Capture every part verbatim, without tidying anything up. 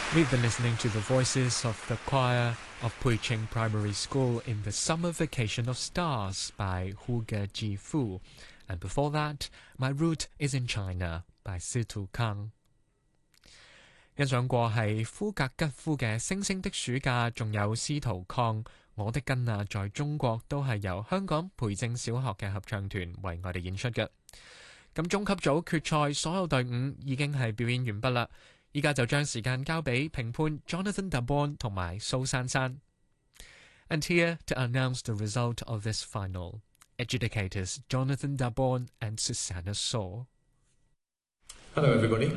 We've been listening to the voices of the choir of Puiqing Primary School in the Summer Vacation of Stars by Hu Ge Fu, and before that, My Route is in China by Si Tu Kang. 欣賞過係夫格吉夫嘅《星星的暑假》，仲有司徒抗《我的根啊在中國》，都係由香港培正小學嘅合唱團為我哋演出嘅。咁中級組決賽所有隊伍已經係表演完畢啦。依家就將時間交俾評判 Jonathan Dabon 同埋蘇珊珊。And here to announce the result of this final, adjudicators Jonathan Dabon and Susanna Saw. Hello everybody.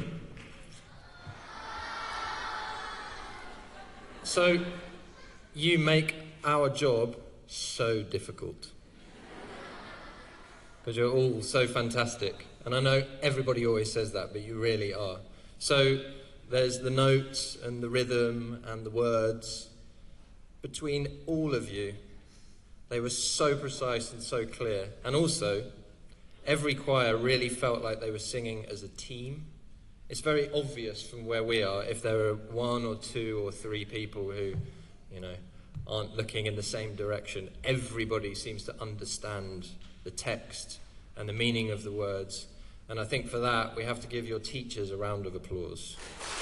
So, you make our job so difficult. Because you're all so fantastic. And I know everybody always says that, but you really are. So, there's the notes and the rhythm and the words. Between all of you, they were so precise and so clear. And also, every choir really felt like they were singing as a team. It's very obvious from where we are if there are one or two or three people who, you know, aren't looking in the same direction. Everybody seems to understand the text and the meaning of the words. And I think for that, we have to give your teachers a round of applause.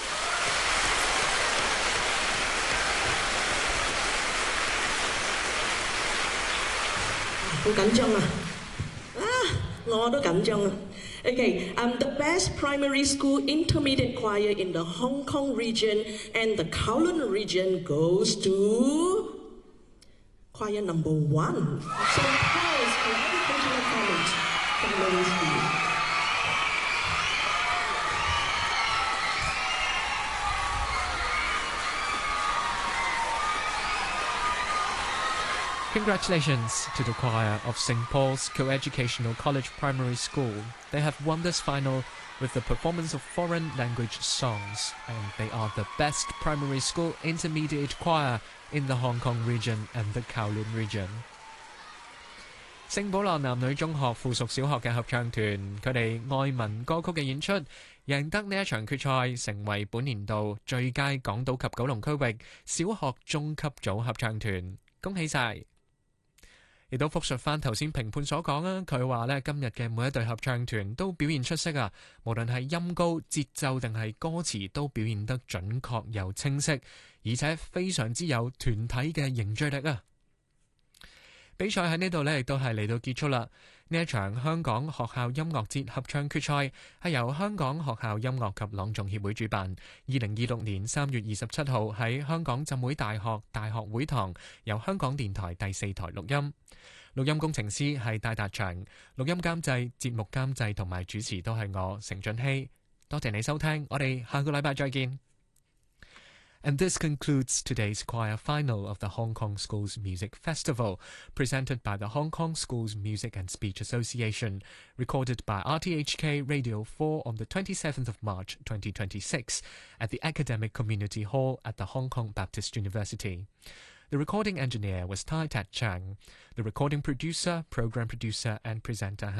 好緊張啊！啊，我都緊張啊！ Okay, um, the best primary school intermediate choir in the Hong Kong region and the Kowloon region goes to choir number one. Saint Paul's Educational College, Primary School. Congratulations to the choir of Saint Paul's Co-Educational College Primary School. They have won this final with the performance of foreign language songs, and they are the best primary school intermediate choir in the Hong Kong region and the Kowloon region. 聖保羅男女中學附屬小學嘅合唱團，佢哋愛民歌曲嘅演出，贏得呢一場決賽，成為本年度最佳港島及九龍區域小學中級組合唱團，恭喜晒！亦都複述翻頭先評判所講啊，佢話咧今日嘅每一隊合唱團都表現出色啊，無論係音高、節奏定係歌詞都表現得準確又清晰，而且非常之有團體嘅凝聚力啊！比賽喺呢度咧亦都係嚟到結束啦。呢一場香港學校音樂節合唱決賽係由香港學校音樂及朗誦協會主辦，二零二六年三月二十七號喺香港浸會大學大學會堂，由香港電台第四台錄音。錄音工程師係戴達祥，錄音監製、節目監製同埋主持都係我成俊熙。多謝你收聽，我哋下個禮拜再見。And this concludes today's choir final of the Hong Kong Schools Music Festival, presented by the Hong Kong Schools Music and Speech Association, recorded by R T H K Radio four on the twenty-seventh of March twenty twenty-six at the Academic Community Hall at the Hong Kong Baptist University. The recording engineer was Tai Tat Chang. The recording producer, program producer and presenter